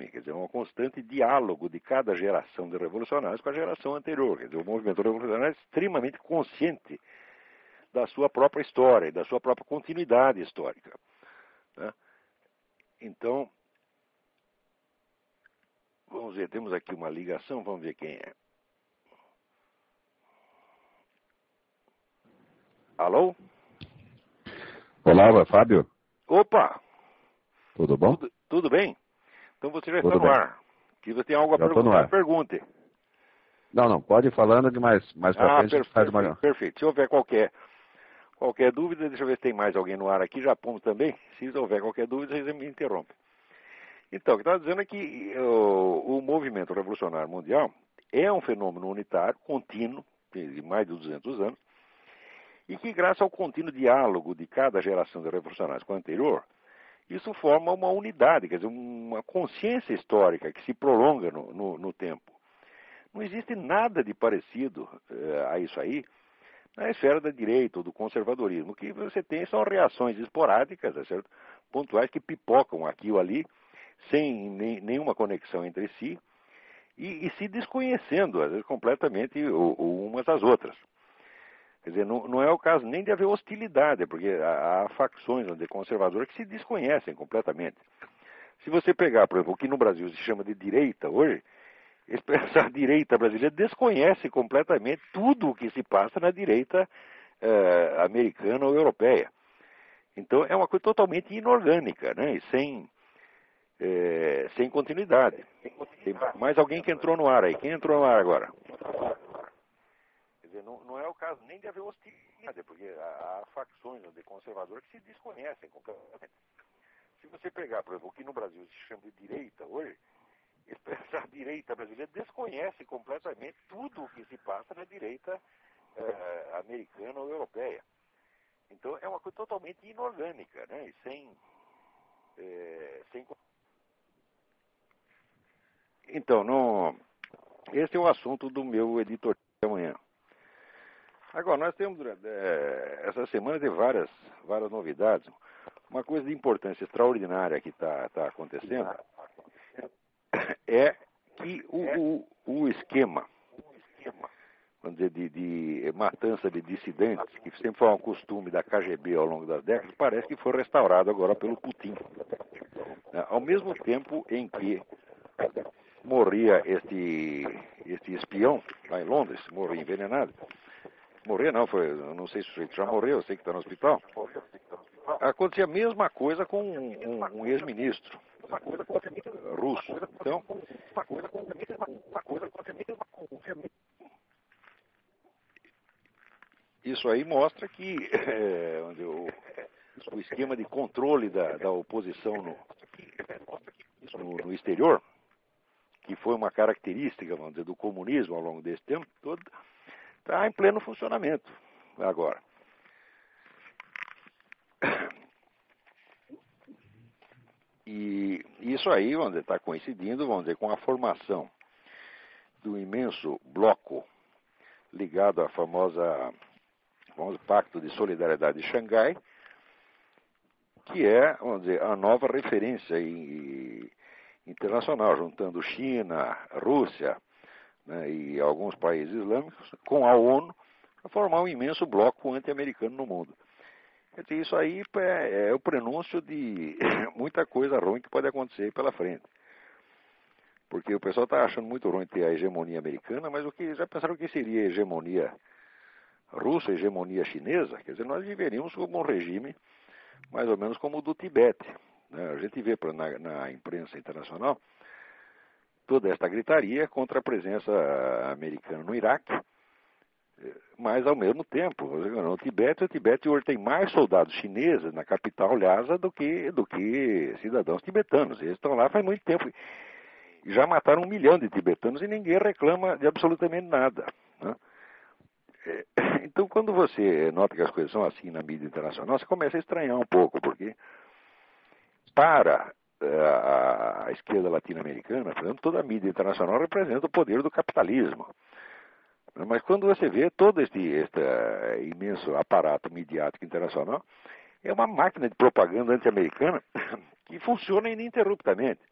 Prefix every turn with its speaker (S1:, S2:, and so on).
S1: quer dizer, um constante diálogo de cada geração de revolucionários com a geração anterior. Quer dizer, o movimento revolucionário é extremamente consciente da sua própria história e da sua própria continuidade histórica, né? Então, vamos ver, temos aqui uma ligação, vamos ver quem é. Alô?
S2: Olá, Fábio.
S1: Opa!
S2: Tudo bom?
S1: Tudo bem? Então você já está
S2: Tudo
S1: no
S2: bem.
S1: ar. Se você tem algo a
S2: Já estou no
S1: perguntar,
S2: ar.
S1: pergunte.
S2: Não, pode ir falando que mais pra frente a gente faz uma...
S1: Perfeito. Se houver qualquer dúvida, deixa eu ver se tem mais alguém no ar aqui, já pomos também. Se houver qualquer dúvida, vocês me interrompem. Então, o que eu estava dizendo é que o movimento revolucionário mundial é um fenômeno unitário, contínuo, de mais de 200 anos, e que, graças ao contínuo diálogo de cada geração de revolucionários com a anterior, isso forma uma unidade, quer dizer, uma consciência histórica que se prolonga no tempo. Não existe nada de parecido a isso aí na esfera da direita ou do conservadorismo. O que você tem são reações esporádicas, é certo? Pontuais que pipocam aqui ou ali, sem nenhuma conexão entre si, e se desconhecendo, às vezes, completamente umas às outras. Quer dizer, não é o caso nem de haver hostilidade, porque há facções conservadoras que se desconhecem completamente. Se você pegar, por exemplo, o que no Brasil se chama de direita hoje, essa direita brasileira desconhece completamente tudo o que se passa na direita americana ou europeia. Então é uma coisa totalmente inorgânica, né? E sem continuidade. Tem mais alguém que entrou no ar aí. Quem entrou no ar agora? Quer dizer, não é o caso nem de haver hostilidade, porque há facções conservadoras que se desconhecem completamente. Se você pegar, por exemplo, o que no Brasil se chama de direita hoje, essa direita brasileira desconhece completamente tudo o que se passa na direita americana ou europeia. Então é uma coisa totalmente inorgânica, né? E sem Então, esse é o assunto do meu editorial de amanhã. Agora, nós temos, essa semana, de várias novidades. Uma coisa de importância extraordinária que está acontecendo é que o esquema, vamos dizer, de matança de dissidentes, que sempre foi um costume da KGB ao longo das décadas, parece que foi restaurado agora pelo Putin. Ao mesmo tempo em que morria este espião lá em Londres, morreu envenenado. Morreu não, eu não sei se o sujeito já morreu, eu sei que está no hospital. Acontecia a mesma coisa com um ex-ministro russo. Então, isso aí mostra que o esquema de controle da oposição no exterior, que foi uma característica, vamos dizer, do comunismo ao longo desse tempo todo, está em pleno funcionamento agora. E isso aí, vamos dizer, está coincidindo, vamos dizer, com a formação do imenso bloco ligado ao famoso Pacto de Solidariedade de Xangai, que é, vamos dizer, a nova referência internacional, juntando China, Rússia, né, e alguns países islâmicos, com a ONU, para formar um imenso bloco anti-americano no mundo. Quer dizer, isso aí é o prenúncio de muita coisa ruim que pode acontecer pela frente. Porque o pessoal está achando muito ruim ter a hegemonia americana, mas já pensaram o que seria a hegemonia russa, a hegemonia chinesa? Quer dizer, nós viveríamos como um regime mais ou menos como o do Tibete, né? A gente vê na imprensa internacional toda esta gritaria contra a presença americana no Iraque, mas ao mesmo tempo, o Tibete hoje tem mais soldados chineses na capital Lhasa do que cidadãos tibetanos. Eles estão lá faz muito tempo. Já mataram 1 milhão de tibetanos e ninguém reclama de absolutamente nada, né? Então, quando você nota que as coisas são assim na mídia internacional, você começa a estranhar um pouco, porque para a esquerda latino-americana, por exemplo, toda a mídia internacional representa o poder do capitalismo. Mas quando você vê todo este imenso aparato midiático internacional, é uma máquina de propaganda anti-americana que funciona ininterruptamente.